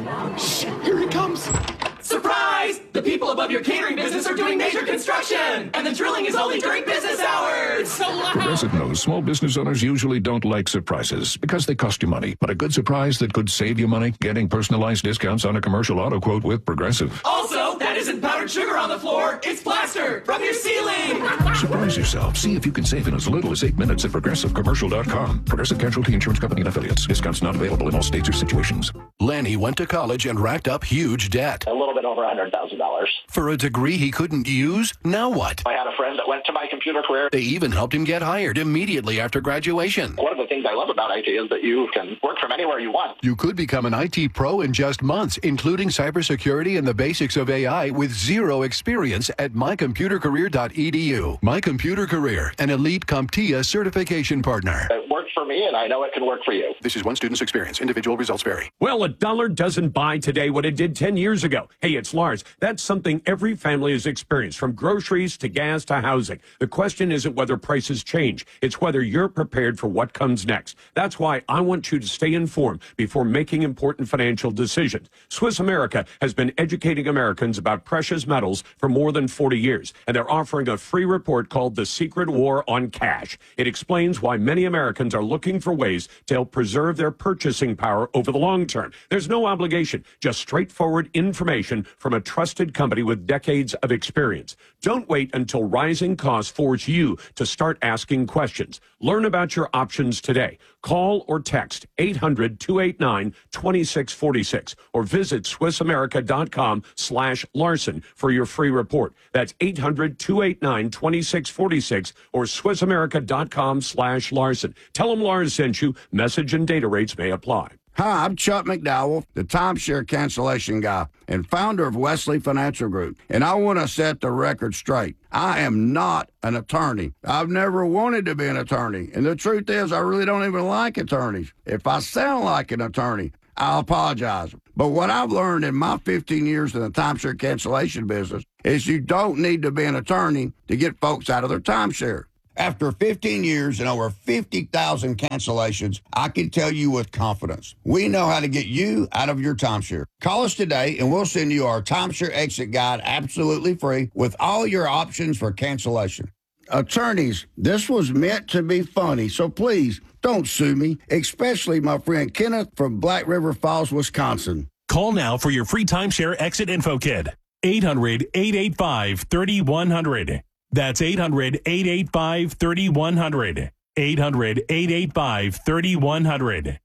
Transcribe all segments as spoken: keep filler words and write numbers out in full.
Shit, here he comes. Surprise! The people above your catering business are doing major construction, and the drilling is only during business hours. So loud. Progressive knows small business owners usually don't like surprises because they cost you money. But a good surprise that could save you money, getting personalized discounts on a commercial auto quote with Progressive. Also, that isn't powdered sugar on the floor. It's plaster from your ceiling. Surprise yourself. See if you can save in as little as eight minutes at progressive commercial dot com. Progressive Casualty Insurance Company and affiliates. Discounts not available in all states or situations. Lanny went to college and racked up huge debt. A little bit over one hundred thousand dollars. For a degree he couldn't use? Now what? I had a friend that went to my computer career. They even helped him get hired immediately after graduation. One of the things I love about I T is that you can work from anywhere you want. You could become an I T pro in just months, including cybersecurity and the basics of A I with zero experience at my computer career dot e d u. My Computer Career, an elite CompTIA certification partner. It worked for me, and I know it can work for you. This is one student's experience. Individual results vary. Well, a dollar doesn't buy today what it did ten years ago. Hey, it's Lars. That's something every family has experienced, from groceries to gas to housing. The question isn't whether prices change. It's whether you're prepared for what comes next. That's why I want you to stay informed before making important financial decisions. Swiss America has been educating Americans about precious metals for more than forty years, and they're offering a free report called The Secret War on Cash. It explains why many Americans are looking for ways to help preserve their purchasing power over the long term. There's no obligation, just straightforward information from a trusted company with decades of experience. Don't wait until rising costs force you to start asking questions. Learn about your options today. Call or text eight hundred, two eight nine, two six four six or visit swiss america dot com slash Larson for your free report. That's eight hundred, two eight nine, two six four six or swiss america dot com slash Larson. Tell them Lars sent you. Message and data rates may apply. Hi, I'm Chuck McDowell, the timeshare cancellation guy and founder of Wesley Financial Group, and I want to set the record straight. I am not an attorney. I've never wanted to be an attorney, and the truth is I really don't even like attorneys. If I sound like an attorney, I apologize. But what I've learned in my fifteen years in the timeshare cancellation business is you don't need to be an attorney to get folks out of their timeshare. After fifteen years and over fifty thousand cancellations, I can tell you with confidence, we know how to get you out of your timeshare. Call us today and we'll send you our timeshare exit guide absolutely free with all your options for cancellation. Attorneys, this was meant to be funny, so please don't sue me, especially my friend Kenneth from Black River Falls, Wisconsin. Call now for your free timeshare exit info kit. eight hundred, eight eight five, three one zero zero. That's eight hundred, eight eight five, three one zero zero. eight hundred, eight eight five, three one zero zero.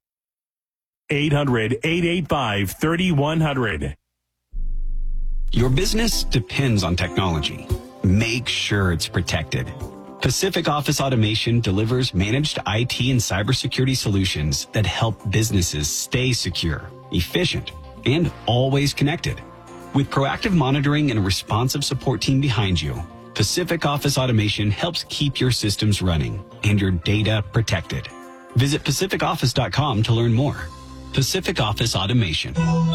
eight hundred, eight eight five, three one zero zero. Your business depends on technology. Make sure it's protected. Pacific Office Automation delivers managed I T and cybersecurity solutions that help businesses stay secure, efficient, and always connected. With proactive monitoring and a responsive support team behind you, Pacific Office Automation helps keep your systems running and your data protected. Visit pacific office dot com to learn more. Pacific Office Automation.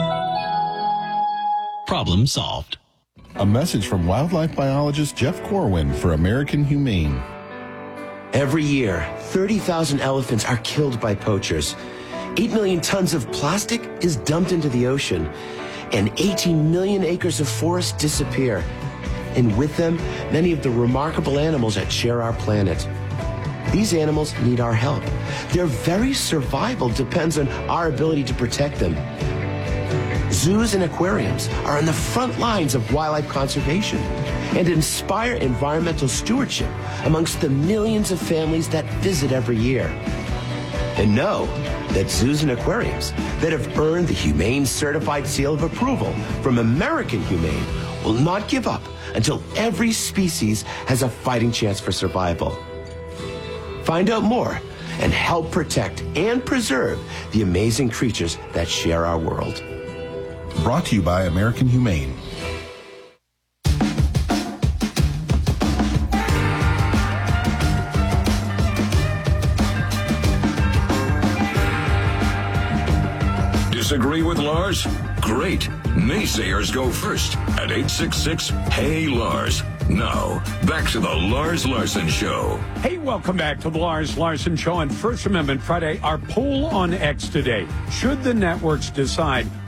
Problem solved. A message from wildlife biologist Jeff Corwin for American Humane. Every year, thirty thousand elephants are killed by poachers. eight million tons of plastic is dumped into the ocean, and eighteen million acres of forest disappear. And with them, many of the remarkable animals that share our planet. These animals need our help. Their very survival depends on our ability to protect them. Zoos and aquariums are on the front lines of wildlife conservation and inspire environmental stewardship amongst the millions of families that visit every year. And know that zoos and aquariums that have earned the Humane Certified Seal of Approval from American Humane will not give up until every species has a fighting chance for survival. Find out more and help protect and preserve the amazing creatures that share our world. Brought to you by American Humane. Disagree with Lars? Great. Naysayers go first at eight six six, Hey Lars. Now, back to the Lars Larson Show. Hey, welcome back to the Lars Larson Show on First Amendment Friday. Our poll on X today. Should the networks decide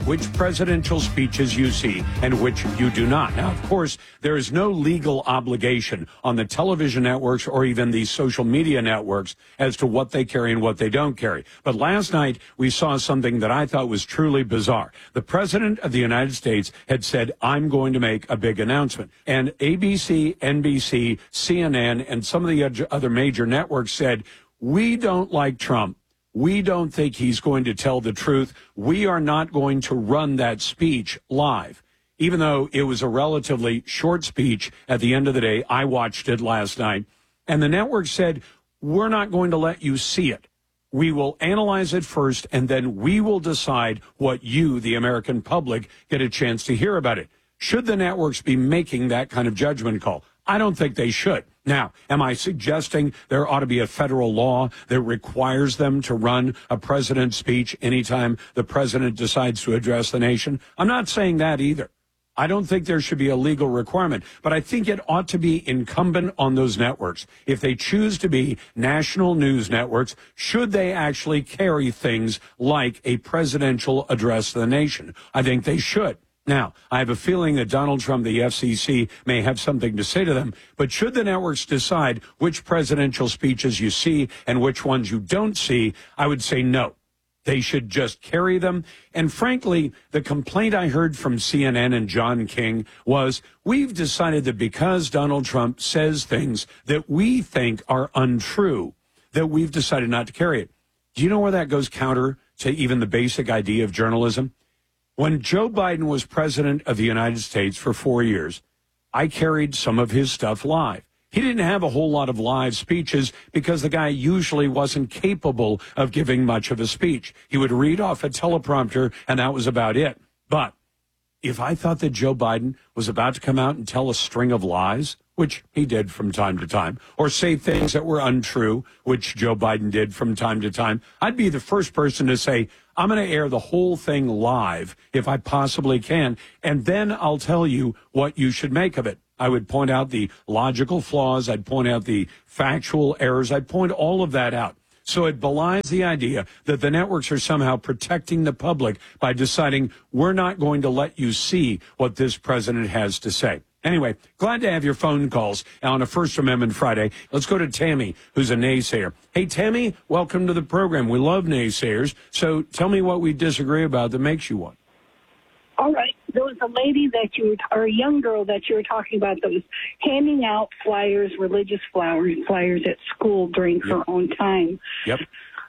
which presidential speeches you see and which you do not. Now, of course, there is no legal obligation on the television networks or even the social media networks as to what they carry and what they don't carry. But last night, we saw something that I thought was truly bizarre. The president of the United States had said, I'm going to make a big announcement. And A B C, N B C, C N N, and some of the other major networks said, we don't like Trump. We don't think he's going to tell the truth. We are not going to run that speech live. Even though it was a relatively short speech at the end of the day, I watched it last night. And the network said, we're not going to let you see it. We will analyze it first, and then we will decide what you, the American public, get a chance to hear about it. Should the networks be making that kind of judgment call? I don't think they should. Now, am I suggesting there ought to be a federal law that requires them to run a president's speech anytime the president decides to address the nation? I'm not saying that either. I don't think there should be a legal requirement, but I think it ought to be incumbent on those networks. If they choose to be national news networks, should they actually carry things like a presidential address to the nation? I think they should. Now, I have a feeling that Donald Trump, the F C C, may have something to say to them, but should the networks decide which presidential speeches you see and which ones you don't see, I would say no. They should just carry them. And frankly, the complaint I heard from C N N and John King was, we've decided that because Donald Trump says things that we think are untrue, that we've decided not to carry it. Do you know where that goes counter to even the basic idea of journalism? When Joe Biden was president of the United States for four years, I carried some of his stuff live. He didn't have a whole lot of live speeches because the guy usually wasn't capable of giving much of a speech. He would read off a teleprompter, and that was about it. But if I thought that Joe Biden was about to come out and tell a string of lies, which he did from time to time, or say things that were untrue, which Joe Biden did from time to time, I'd be the first person to say, I'm going to air the whole thing live if I possibly can, and then I'll tell you what you should make of it. I would point out the logical flaws. I'd point out the factual errors. I'd point all of that out. So it belies the idea that the networks are somehow protecting the public by deciding we're not going to let you see what this president has to say. Anyway, glad to have your phone calls on a First Amendment Friday. Let's go to Tammy, who's a naysayer. Hey, Tammy, welcome to the program. We love naysayers. So tell me what we disagree about that makes you one. All right. There was a lady that you were, or a young girl that you were talking about that was handing out flyers, religious flyers, flyers at school during her Yep. own time. Yep.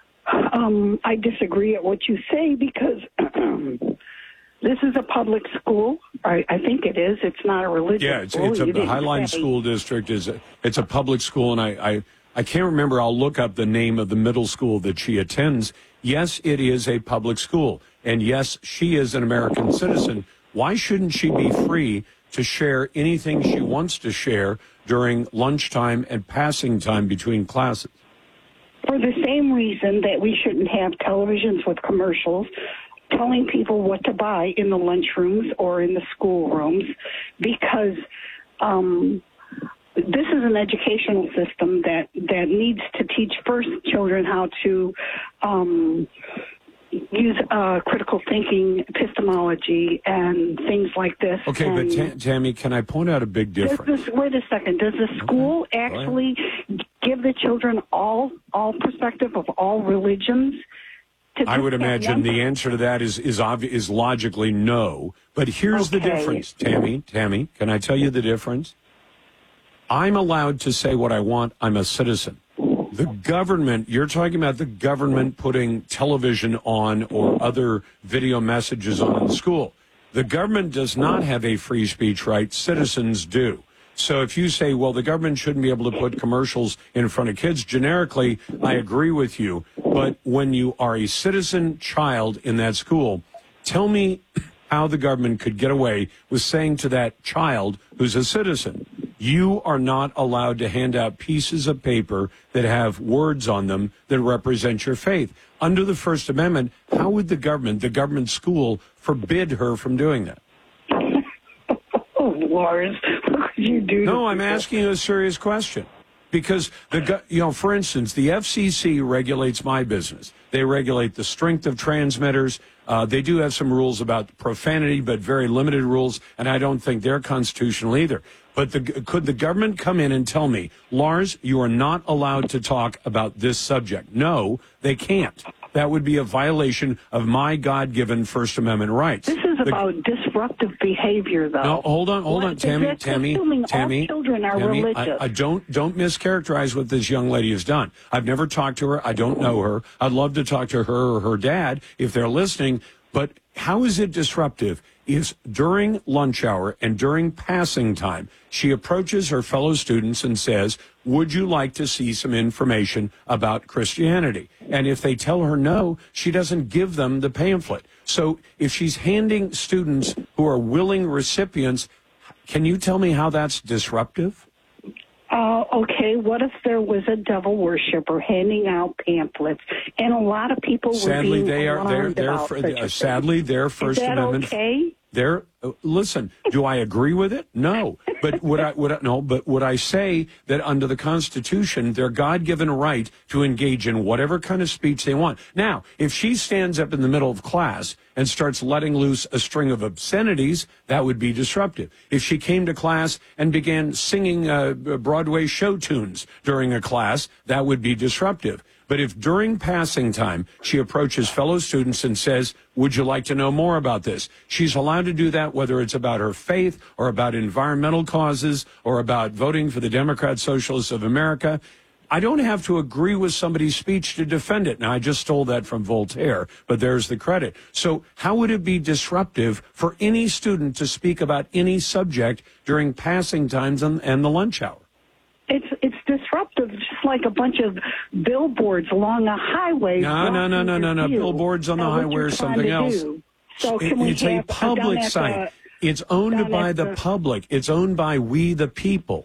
Um, I disagree at what you say because this is a public school. I, I think it is. It's not a religious Yeah, it's, school. it's a, You the didn't Highline say. School District is a, it's a public school, and I, I I can't remember. I'll look up the name of the middle school that she attends. Yes, it is a public school, and yes, she is an American citizen. Why shouldn't she be free to share anything she wants to share during lunchtime and passing time between classes? For the same reason that we shouldn't have televisions with commercials telling people what to buy in the lunchrooms or in the schoolrooms, because um, this is an educational system that, that needs to teach first children how to um, use uh, critical thinking, epistemology, and things like this. Okay, and but Ta- Tammy, can I point out a big does difference? this, wait a second. Does the school Okay. actually give the children all all perspective of all religions? To I would just have imagine one- the answer to that is is obvi- is logically no. But here's the Okay. difference, Tammy. Tammy, can I tell you the difference? I'm allowed to say what I want. I'm a citizen. The government, you're talking about the government putting television on or other video messages on in the school. The government does not have a free speech right. Citizens do. So if you say, well, the government shouldn't be able to put commercials in front of kids, generically, I agree with you. But when you are a citizen child in that school, tell me how the government could get away with saying to that child who's a citizen, you are not allowed to hand out pieces of paper that have words on them that represent your faith. Under the First Amendment, how would the government, the government school, forbid her from doing that? Oh, Lars, what could you do? No, to I'm people? asking you a serious question. Because, the go- you know, for instance, the F C C regulates my business. They regulate the strength of transmitters. Uh, they do have some rules about profanity, but very limited rules, and I don't think they're constitutional either. But the, could the government come in and tell me, Lars, you are not allowed to talk about this subject? No, they can't. That would be a violation of my God-given First Amendment rights. This is the, about disruptive behavior, though. No, hold on, hold what, on, Tammy, Tammy, Tammy. All children are Tammy, religious. I, I don't don't mischaracterize what this young lady has done. I've never talked to her. I don't know her. I'd love to talk to her or her dad if they're listening. But how is it disruptive? Is during lunch hour and during passing time, she approaches her fellow students and says, would you like to see some information about Christianity? And if they tell her no, she doesn't give them the pamphlet. So if she's handing students who are willing recipients, can you tell me how that's disruptive? Uh, okay, what if there was a devil worshiper handing out pamphlets, and a lot of people were sadly, being they are. They're. They're. about For, such a uh, sadly, their First Is that Amendment. Okay? They're. Uh, listen. Do I agree with it? No. But would I? Would I? No. But would I say that under the Constitution, their God-given right to engage in whatever kind of speech they want? Now, if she stands up in the middle of class and starts letting loose a string of obscenities, that would be disruptive. If she came to class and began singing uh, Broadway show tunes during a class, that would be disruptive. But if during passing time she approaches fellow students and says, would you like to know more about this? She's allowed to do that whether it's about her faith or about environmental causes or about voting for the Democrat Socialists of America. I don't have to agree with somebody's speech to defend it. Now, I just stole that from Voltaire, but there's the credit. So how would it be disruptive for any student to speak about any subject during passing times and, and the lunch hour? It's it's disruptive, just like a bunch of billboards along a highway. No, no, no, no, no, no. Billboards on the highway or something else. So can we it's a have, public site. The, it's owned by the, the public. It's owned by we the people.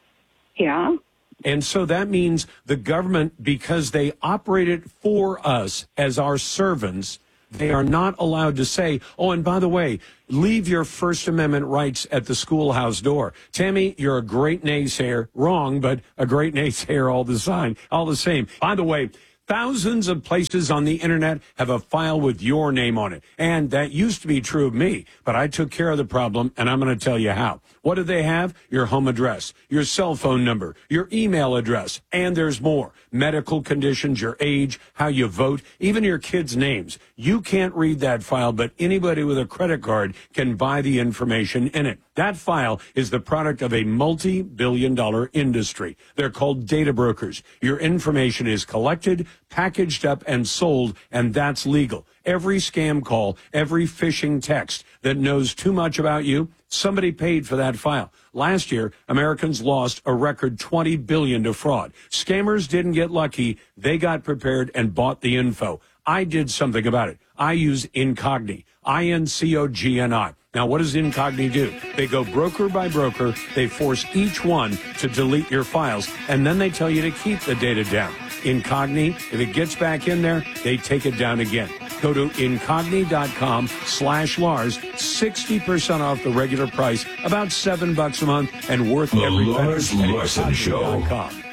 Yeah. And so that means the government, because they operate it for us as our servants, they are not allowed to say, oh, and by the way, leave your First Amendment rights at the schoolhouse door. Tammy, you're a great naysayer. Wrong, but a great naysayer all the time, all the same. By the way, thousands of places on the internet have a file with your name on it. And that used to be true of me, but I took care of the problem, and I'm going to tell you how. What do they have? Your home address, your cell phone number, your email address, and there's more. Medical conditions, your age, how you vote, even your kids' names. You can't read that file, but anybody with a credit card can buy the information in it. That file is the product of a multi-billion dollar industry. They're called data brokers. Your information is collected, packaged up, and sold, and that's legal. Every scam call, every phishing text that knows too much about you, somebody paid for that file. Last year, Americans lost a record twenty billion dollars to fraud. Scammers didn't get lucky. They got prepared and bought the info. I did something about it. I use Incogni, I N C O G N I. Now, what does Incogni do? They go broker by broker. They force each one to delete your files, and then they tell you to keep the data down. Incogni, if it gets back in there, they take it down again. Go to incogni.com slash Lars, sixty percent off the regular price, about seven bucks a month, and worth the every Lars penny. Larson Show. Incogni dot com.